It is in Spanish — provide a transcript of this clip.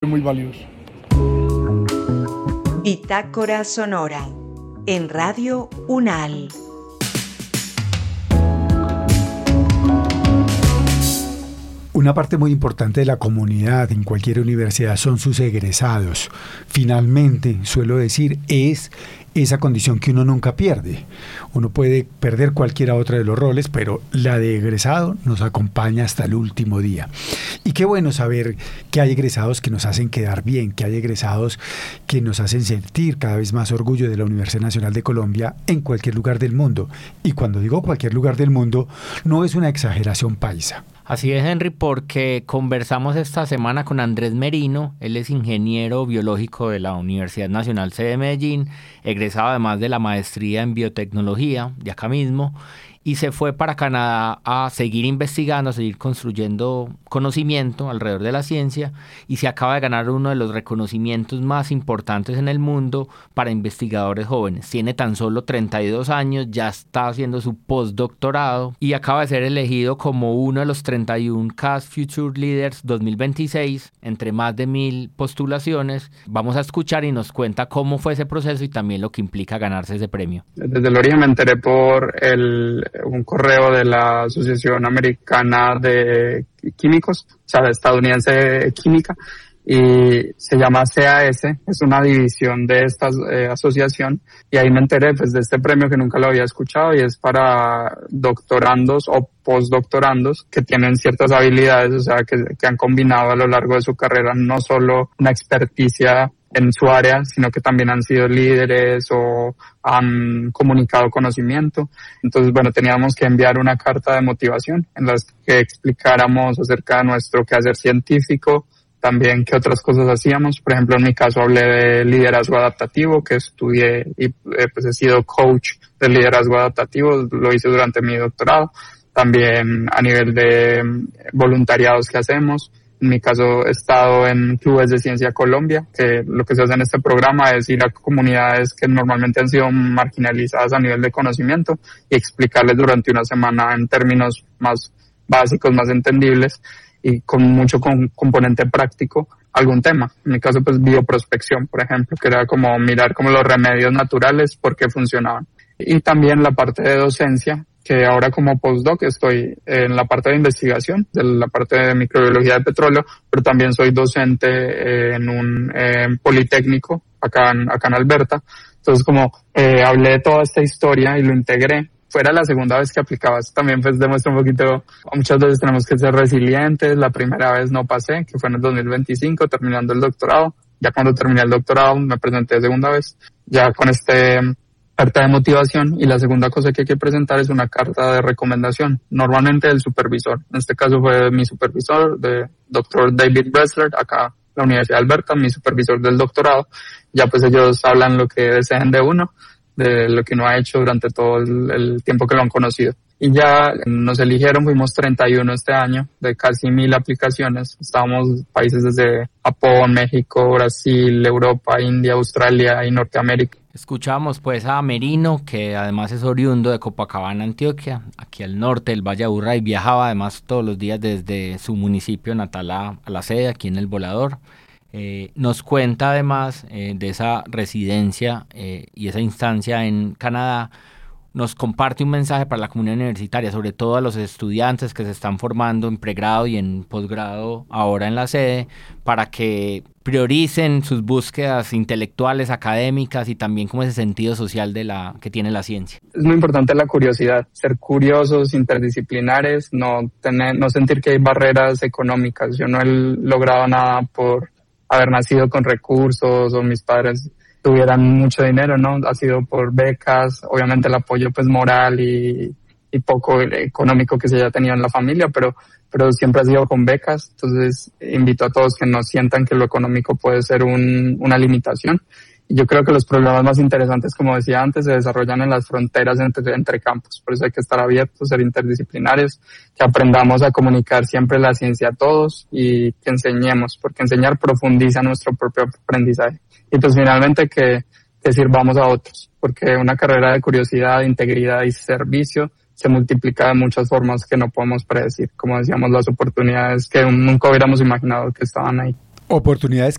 muy valioso. Bitácora Sonora en Radio UNAL. Una parte muy importante de la comunidad en cualquier universidad son sus egresados. Finalmente, suelo decir, es esa condición que uno nunca pierde. Uno puede perder cualquiera otra de los roles, pero la de egresado nos acompaña hasta el último día. Y qué bueno saber que hay egresados que nos hacen quedar bien, que hay egresados que nos hacen sentir cada vez más orgullo de la Universidad Nacional de Colombia en cualquier lugar del mundo. Y cuando digo cualquier lugar del mundo, no es una exageración paisa. Así es, Henry, porque conversamos esta semana con Andrés Merino. Él es ingeniero biológico de la Universidad Nacional sede de Medellín, egresado además de la maestría en biotecnología de acá mismo, y se fue para Canadá a seguir investigando, a seguir construyendo conocimiento alrededor de la ciencia, y se acaba de ganar uno de los reconocimientos más importantes en el mundo para investigadores jóvenes. Tiene tan solo 32 años, ya está haciendo su postdoctorado y acaba de ser elegido como uno de los 31 CAS Future Leaders 2026 entre más de 1,000 postulaciones. Vamos a escuchar y nos cuenta cómo fue ese proceso y también lo que implica ganarse ese premio. Desde el origen me enteré por un correo de la Asociación Americana de Químicos, o sea, estadounidense de química, y se llama CAS, es una división de esta asociación, y ahí me enteré pues de este premio que nunca lo había escuchado, y es para doctorandos o postdoctorandos que tienen ciertas habilidades, o sea, que han combinado a lo largo de su carrera no solo una experticia en su área, sino que también han sido líderes o han comunicado conocimiento. Entonces, bueno, teníamos que enviar una carta de motivación en la que explicáramos acerca de nuestro quehacer científico, también qué otras cosas hacíamos. Por ejemplo, en mi caso hablé de liderazgo adaptativo, que estudié y pues he sido coach de liderazgo adaptativo, lo hice durante mi doctorado. También a nivel de voluntariados que hacemos. En mi caso he estado en clubes de Ciencia Colombia, que lo que se hace en este programa es ir a comunidades que normalmente han sido marginalizadas a nivel de conocimiento y explicarles durante una semana en términos más básicos, más entendibles y con mucho componente práctico algún tema. En mi caso pues bioprospección, por ejemplo, que era como mirar como los remedios naturales, por qué funcionaban. Y también la parte de docencia, que ahora como postdoc estoy en la parte de investigación, de la parte de microbiología de petróleo, pero también soy docente en un politécnico acá en Alberta. Entonces como hablé de toda esta historia y lo integré, fuera la segunda vez que aplicaba. Esto también pues demuestra un poquito, muchas veces tenemos que ser resilientes. La primera vez no pasé, que fue en el 2025, terminando el doctorado. Ya cuando terminé el doctorado me presenté de segunda vez, ya con carta de motivación, y la segunda cosa que hay que presentar es una carta de recomendación, normalmente del supervisor. En este caso fue mi supervisor, de Dr. David Bressler, acá en la Universidad de Alberta, mi supervisor del doctorado. Ya pues ellos hablan lo que deseen de uno, de lo que uno ha hecho durante todo el tiempo que lo han conocido. Y ya nos eligieron, fuimos 31 este año, de casi 1,000 aplicaciones. Estábamos países desde Japón, México, Brasil, Europa, India, Australia y Norteamérica. Escuchamos pues a Merino, que además es oriundo de Copacabana, Antioquia, aquí al norte del Valle de Aburrá, y viajaba además todos los días desde su municipio natal a la sede, aquí en El Volador. Nos cuenta además de esa residencia y esa instancia en Canadá. Nos comparte un mensaje para la comunidad universitaria, sobre todo a los estudiantes que se están formando en pregrado y en posgrado ahora en la sede, para que prioricen sus búsquedas intelectuales, académicas y también como ese sentido social que tiene la ciencia. Es muy importante la curiosidad, ser curiosos, interdisciplinares, no sentir que hay barreras económicas. Yo no he logrado nada por haber nacido con recursos o mis padres tuvieran mucho dinero, ¿no? Ha sido por becas, obviamente el apoyo pues moral y poco económico que se haya tenido en la familia, pero siempre ha sido con becas. Entonces invito a todos que no sientan que lo económico puede ser una limitación. Y yo creo que los problemas más interesantes, como decía antes, se desarrollan en las fronteras entre campos. Por eso hay que estar abiertos, ser interdisciplinarios, que aprendamos a comunicar siempre la ciencia a todos y que enseñemos, porque enseñar profundiza nuestro propio aprendizaje. Y pues finalmente que sirvamos a otros, porque una carrera de curiosidad, integridad y servicio se multiplica de muchas formas que no podemos predecir. Como decíamos, las oportunidades que nunca hubiéramos imaginado que estaban ahí. Oportunidades